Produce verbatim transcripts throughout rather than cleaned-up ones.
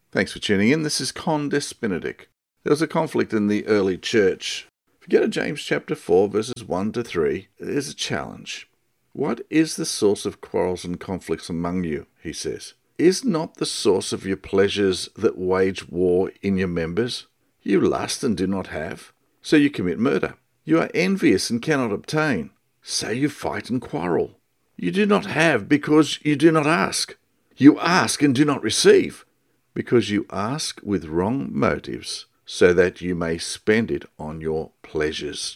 Thanks for tuning in. This is Condes Benedict. There was a conflict in the early church. If you go to James chapter four, verses one to three, there's a challenge. What is the source of quarrels and conflicts among you, he says. Is not the source of your pleasures that wage war in your members? You lust and do not have, so you commit murder. You are envious and cannot obtain, so you fight and quarrel. You do not have because you do not ask. You ask and do not receive, because you ask with wrong motives, so that you may spend it on your pleasures.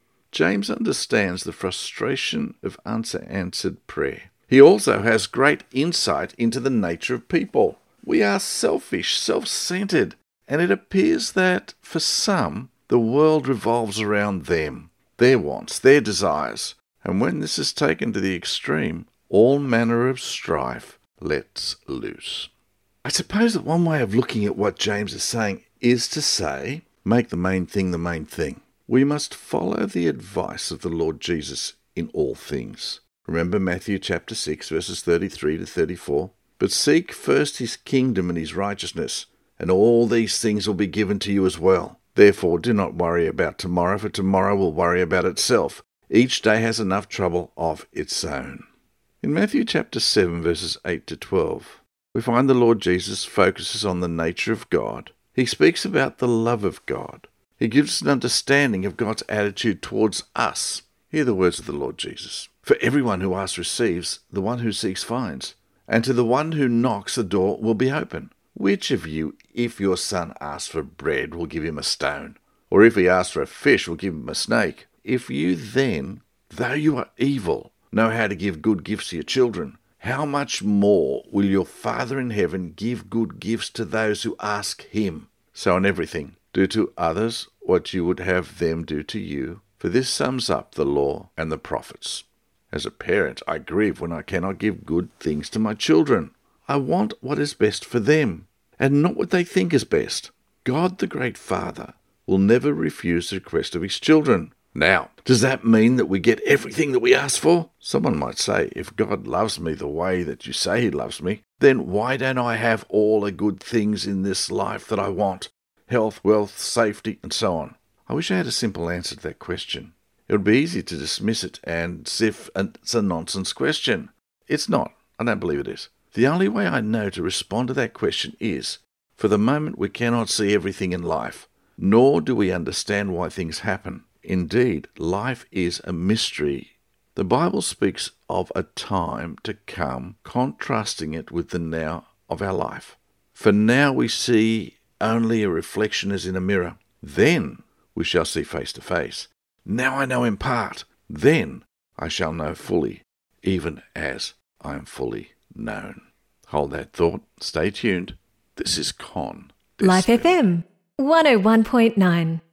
James understands the frustration of unanswered prayer. He also has great insight into the nature of people. We are selfish, self-centered, and it appears that for some, the world revolves around them, their wants, their desires. And when this is taken to the extreme, all manner of strife lets loose. I suppose that one way of looking at what James is saying is to say, make the main thing the main thing. We must follow the advice of the Lord Jesus in all things. Remember Matthew chapter six, verses thirty-three to thirty-four. But seek first his kingdom and his righteousness, and all these things will be given to you as well. Therefore do not worry about tomorrow, for tomorrow will worry about itself. Each day has enough trouble of its own. In Matthew chapter seven, verses eight to twelve, we find the Lord Jesus focuses on the nature of God. He speaks about the love of God. He gives us an understanding of God's attitude towards us. Hear the words of the Lord Jesus. For everyone who asks receives, the one who seeks finds, and to the one who knocks the door will be open. Which of you, if your son asks for bread, will give him a stone? Or if he asks for a fish, will give him a snake? If you then, though you are evil, know how to give good gifts to your children, how much more will your Father in heaven give good gifts to those who ask him? So in everything, do to others what you would have them do to you, for this sums up the law and the prophets. As a parent, I grieve when I cannot give good things to my children. I want what is best for them, and not what they think is best. God, the great Father, will never refuse the request of his children. Now, does that mean that we get everything that we ask for? Someone might say, if God loves me the way that you say he loves me, then why don't I have all the good things in this life that I want? Health, wealth, safety, and so on. I wish I had a simple answer to that question. It would be easy to dismiss it and as if it's a nonsense question. It's not. I don't believe it is. The only way I know to respond to that question is, for the moment we cannot see everything in life, nor do we understand why things happen. Indeed, life is a mystery. The Bible speaks of a time to come, contrasting it with the now of our life. For now we see only a reflection as in a mirror. Then we shall see face to face. Now I know in part. Then I shall know fully, even as I am fully known. Hold that thought. Stay tuned. This is Con. Life F M, one oh one point nine.